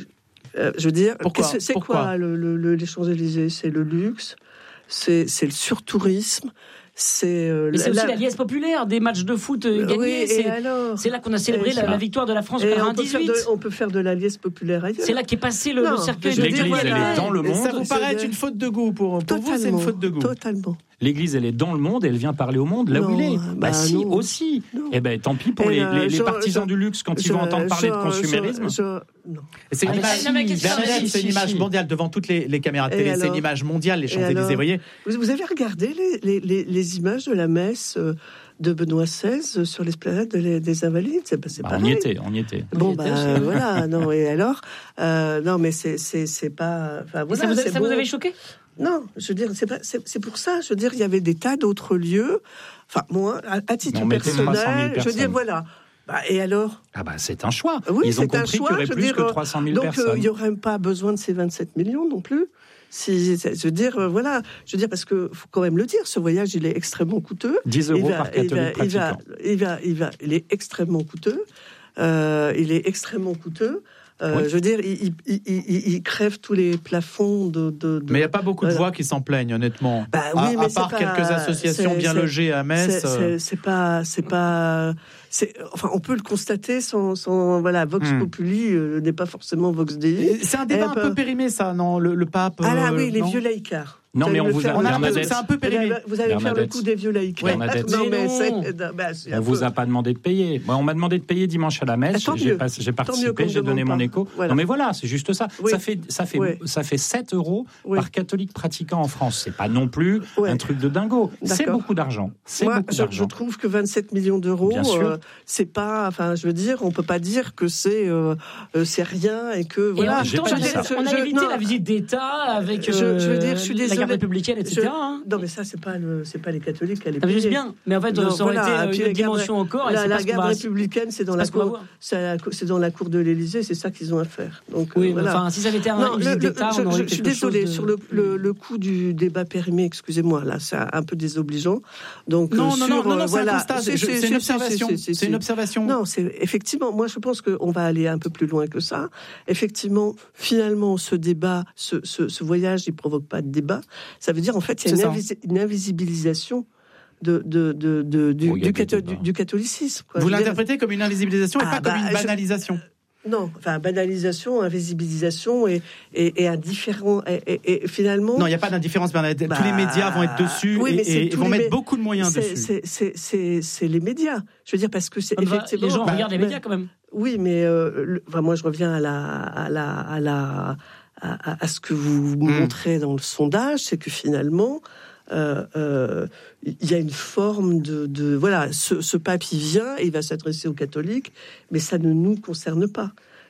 Euh, je veux dire, Pourquoi c'est, c'est Pourquoi quoi le, le, le, les Champs-Élysées? C'est le luxe, c'est, c'est le surtourisme. C'est, euh, mais c'est la, aussi la liesse populaire des matchs de foot euh, gagnés. Oui, c'est, alors, c'est là qu'on a célébré la, la victoire de la France en quatre-vingt-dix-huit. On peut faire de la liesse populaire ailleurs. C'est là qu'est passé le, non, le cercueil de l'Église. Elle est dans le monde. Ça vous paraît être une faute de goût pour, pour vous? C'est une faute de goût. Totalement. L'Église, elle est dans le monde et elle vient parler au monde là non, où il est. Bah, bah si, non. aussi. Non. Eh ben, tant pis pour les, les, les partisans je, du luxe quand je, ils vont entendre parler je, de consumérisme. Je, non. C'est une image, ah, si, Bernadette, c'est une image mondiale devant toutes les, les caméras de télé. C'est une image mondiale, les Champs-Élysées. Vous voyez. Vous avez regardé les, les, les, les images de la messe de Benoît seize sur l'esplanade des Invalides? C'est, c'est bah, pareil. On y était, on y était. Bon, bah voilà. Non, et alors euh, non, mais c'est, c'est, c'est pas. Enfin, voilà, ça vous, a, c'est ça bon. vous avait choqué? Non, je veux dire, c'est, pas, c'est, c'est pour ça. Je veux dire, il y avait des tas d'autres lieux. Enfin, moi, à, à titre personnel, je veux dire, voilà. Bah, et alors? Ah bah c'est un choix. Oui, Ils c'est ont compris un choix, qu'il y aurait plus dire, que trois cent mille donc, personnes. Donc, il n'y aurait pas besoin de ces vingt-sept millions non plus. Si, je veux dire, euh, voilà, je veux dire, parce que faut quand même le dire, ce voyage, il est extrêmement coûteux. dix euros va, par catholique il va, pratiquant. Il va, il va, il va, il est extrêmement coûteux. Euh, il est extrêmement coûteux. Euh, oui. Je veux dire, il, il, il, il crève tous les plafonds de. de, de mais il n'y a pas beaucoup de voix qui s'en plaignent, honnêtement. Bah, oui, à, mais à part pas, quelques associations bien logées à Metz. C'est, c'est, c'est pas, c'est pas. C'est, enfin, on peut le constater sans, sans voilà, Vox hmm. Populi euh, n'est pas forcément Vox Dei. C'est un débat un peu périmé, ça, non, le, le pape. Ah là, euh, oui, les non vieux laïcards. Non, mais on vous a, on a c'est un peu périmé. Vous allez faire le coup des vieux laïcs. Ouais. Non, mais c'est, bah, c'est on vous peu... a pas demandé de payer. Moi, on m'a demandé de payer dimanche à la messe. Ah, j'ai, pas, j'ai participé, j'ai donné mon écho. Voilà. Non, mais voilà, c'est juste ça. Oui. Ça fait, ça fait, oui. ça fait sept euros oui. par catholique pratiquant en France. C'est pas non plus oui. un truc de dingo. D'accord. C'est beaucoup d'argent. C'est Moi, beaucoup je, d'argent. Je trouve que vingt-sept millions d'euros, euh, c'est pas. Enfin, je veux dire, on peut pas dire que c'est, euh, c'est rien et que voilà. Et en même temps, je, on a évité non, la visite d'État avec euh, je, je veux dire, je suis désolée, la garde républicaine, et cetera. Je, hein. Non, mais ça, c'est pas le, c'est pas les catholiques à l'époque. Juste bien, mais en fait, non, ça aurait voilà, été une dimension garde, encore. La, et la garde républicaine, c'est dans la cour, c'est, c'est dans la cour de l'Élysée, c'est ça qu'ils ont à faire. Donc, oui, euh, voilà. Enfin, si ça avait été un visite d'État, on aurait. Je suis désolée sur le le coup du débat périmé. Excusez-moi, là, c'est un peu désobligeant. Donc non, non, non, non, voilà, c'est une observation. C'est une observation. Non, c'est effectivement. Moi, je pense qu'on va aller un peu plus loin que ça. Effectivement, finalement, ce débat, ce, ce, ce voyage, il provoque pas de débat. Ça veut dire, en fait, il y a une, invis- une invisibilisation de, de, de, de, du, oh, du, catho- du, du catholicisme. Quoi. Vous je l'interprétez dire... comme une invisibilisation et ah, pas bah, comme une banalisation. Je... Non, enfin, banalisation, invisibilisation et, et, et indifférent. Et, et, et finalement. Non, il n'y a pas d'indifférence, Bernadette. Bah, tous les médias vont être dessus oui, et, et vont mettre mé... beaucoup de moyens c'est, dessus. C'est, c'est, c'est, c'est les médias. Je veux dire, parce que c'est bah, effectivement. Les gens bah, regardent les médias quand même. Oui, mais euh, le, enfin, moi, je reviens à la. À la, à la À, à ce que vous mmh. montrez dans le sondage, c'est que finalement, euh, euh, il y a une forme de, de voilà, ce, ce pape il vient, il va s'adresser aux catholiques, mais ça ne nous concerne pas.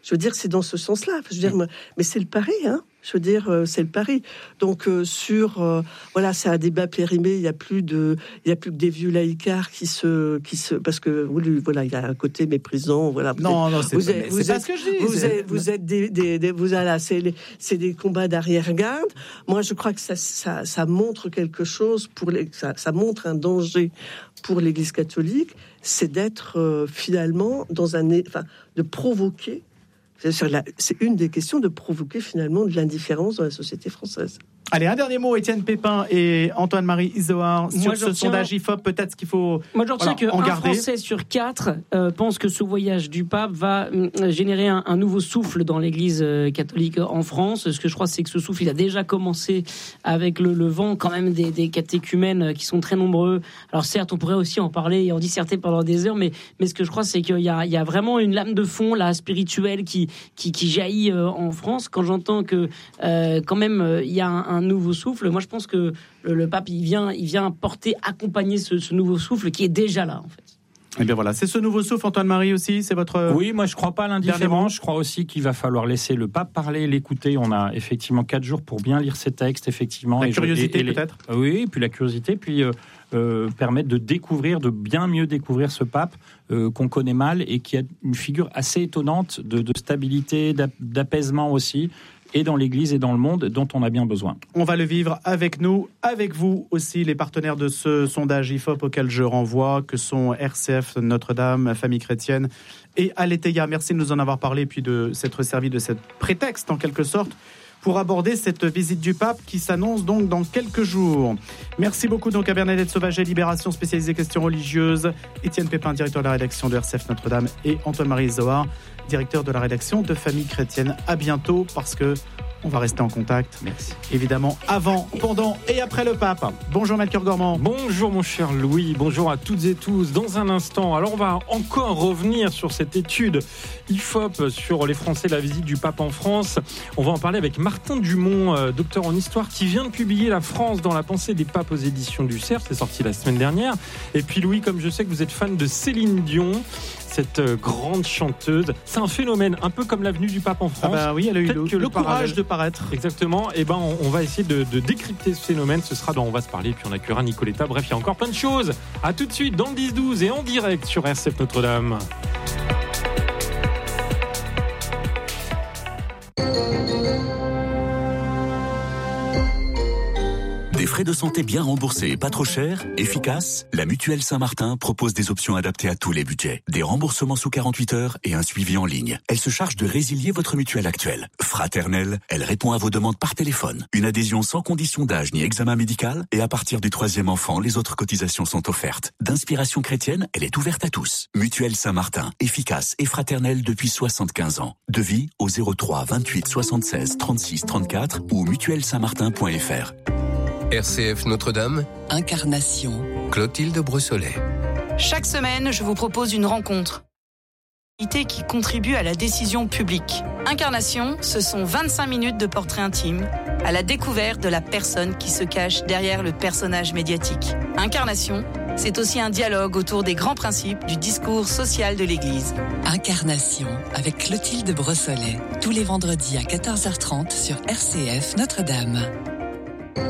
Je veux dire, c'est dans ce sens-là. Je veux dire, mais, mais c'est le pari, hein. Je veux dire, euh, c'est le pari. Donc euh, sur, euh, voilà, c'est un débat périmé. Il y a plus de, il y a plus que des vieux laïcards qui se, qui se, parce que voilà, il y a un côté méprisant. Voilà. Non, êtes, non, c'est, vous pas, êtes, vous c'est êtes, pas ce que je dis. Vous, vous êtes, vous êtes des, des, des vous voilà, c'est, les, c'est des combats d'arrière-garde. Moi, je crois que ça, ça, ça montre quelque chose pour les, ça, ça montre un danger pour l'Église catholique, c'est d'être euh, finalement dans un, enfin, de provoquer. C'est une des questions de provoquer finalement de l'indifférence dans la société française. Allez, un dernier mot, Étienne Pépin et Antoine-Marie Izoard, sur Moi, ce retiens... sondage I F O P, peut-être qu'il faut Moi, je retiens voilà, qu'un Français sur quatre euh, pense que ce voyage du pape va euh, générer un, un nouveau souffle dans l'Église euh, catholique en France. Ce que je crois, c'est que ce souffle, il a déjà commencé avec le, le vent quand même des, des catéchumènes qui sont très nombreux. Alors certes, on pourrait aussi en parler et en disserter pendant des heures, mais, mais ce que je crois, c'est qu'il y a, il y a vraiment une lame de fond, là, spirituelle, qui, qui, qui jaillit euh, en France. Quand j'entends que euh, quand même, euh, il y a un, un nouveau souffle, moi je pense que le, le pape il vient, il vient porter, accompagner ce, ce nouveau souffle qui est déjà là en fait. Et bien voilà, c'est ce nouveau souffle, Antoine-Marie aussi, c'est votre... Oui, moi je crois pas à l'indifférence, je crois aussi qu'il va falloir laisser le pape parler, l'écouter. On a effectivement quatre jours pour bien lire ses textes, effectivement. La et curiosité je, et, et peut-être les, Oui, puis la curiosité, puis euh, euh, permettre de découvrir, de bien mieux découvrir ce pape euh, qu'on connaît mal et qui a une figure assez étonnante de, de stabilité, d'apaisement aussi, et dans l'Église et dans le monde, dont on a bien besoin. On va le vivre avec nous, avec vous aussi, les partenaires de ce sondage I F O P auquel je renvoie, que sont R C F, Notre-Dame, Famille Chrétienne et Aletheia. Merci de nous en avoir parlé, puis de s'être servi de cette prétexte, en quelque sorte, pour aborder cette visite du pape qui s'annonce donc dans quelques jours. Merci beaucoup donc à Bernadette Sauvaget, Libération spécialisée questions religieuses, Étienne Pépin, directeur de la rédaction de R C F Notre-Dame, et Antoine-Marie Izoard, directeur de la rédaction de Famille Chrétienne. À bientôt, parce que on va rester en contact. Merci. Évidemment, avant, pendant et après le pape. Bonjour Melchior Gormand. Bonjour mon cher Louis, bonjour à toutes et tous. Dans un instant, alors on va encore revenir sur cette étude I F O P sur les Français, la visite du pape en France. On va en parler avec Martin Dumont, euh, docteur en histoire, qui vient de publier La France dans la pensée des papes aux éditions du Cerf. C'est sorti la semaine dernière. Et puis Louis, comme je sais que vous êtes fan de Céline Dion, cette grande chanteuse, c'est un phénomène, un peu comme la venue du pape en France. Ah bah oui, elle a eu le, le, le courage parallèle. de paraître. Exactement. Et ben, on, on va essayer de, de décrypter ce phénomène. Ce sera dans On va se parler, puis on accueillera Nicoletta. Bref, il y a encore plein de choses. À tout de suite dans le dix douze et en direct sur R C F Notre-Dame. Des frais de santé bien remboursés et pas trop chers, efficaces, la Mutuelle Saint-Martin propose des options adaptées à tous les budgets. Des remboursements sous quarante-huit heures et un suivi en ligne. Elle se charge de résilier votre mutuelle actuelle. Fraternelle, elle répond à vos demandes par téléphone. Une adhésion sans condition d'âge ni examen médical, et à partir du troisième enfant, les autres cotisations sont offertes. D'inspiration chrétienne, elle est ouverte à tous. Mutuelle Saint-Martin, efficace et fraternelle depuis soixante-quinze ans. Devis au zéro trois vingt-huit soixante-seize trente-six trente-quatre ou mutuelle saint martin point f r. R C F Notre-Dame, Incarnation, Clotilde Brossolet. Chaque semaine, je vous propose une rencontre qui contribue à la décision publique. Incarnation, ce sont vingt-cinq minutes de portrait intime à la découverte de la personne qui se cache derrière le personnage médiatique. Incarnation, c'est aussi un dialogue autour des grands principes du discours social de l'Église. Incarnation, avec Clotilde Brossolet, tous les vendredis à quatorze heures trente sur R C F Notre-Dame.